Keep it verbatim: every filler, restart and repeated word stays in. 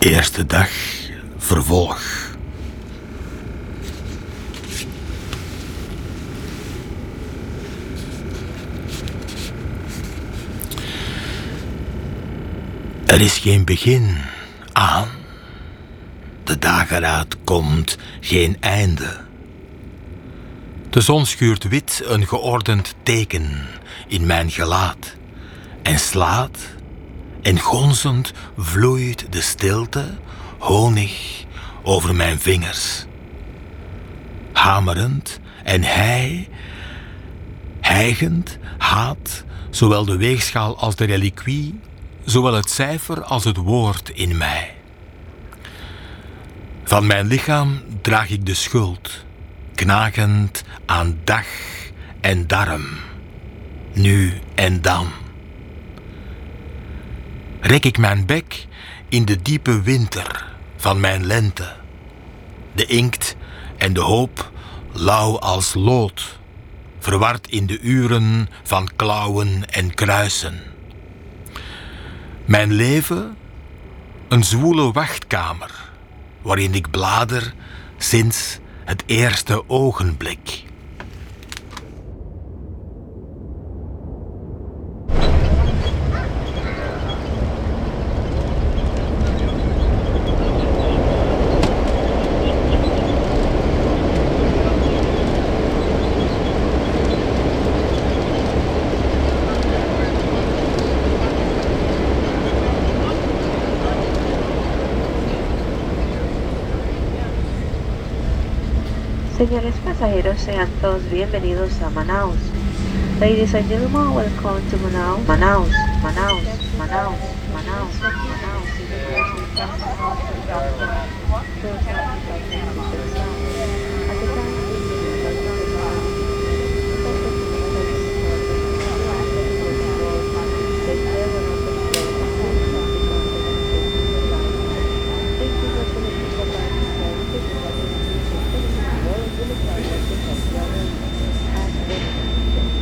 Eerste dag, vervolg. Er is geen begin aan. De dageraad komt geen einde. De zon schuurt wit een geordend teken in mijn gelaat en slaat en gonzend vloeit de stilte honig over mijn vingers. Hamerend en hij, hijgend, haat zowel de weegschaal als de reliquie, zowel het cijfer als het woord in mij. Van mijn lichaam draag ik de schuld, knagend aan dag en darm, nu en dan. Rek ik mijn bek in de diepe winter van mijn lente, de inkt en de hoop lauw als lood, verward in de uren van klauwen en kruisen. Mijn leven, een zwoele wachtkamer, waarin ik blader sinds het eerste ogenblik. Señores pasajeros, sean todos bienvenidos a Manaus. Ladies and gentlemen, welcome to Manaus. Manaus, Manaus, Manaus, Manaus, Manaus. Manaus.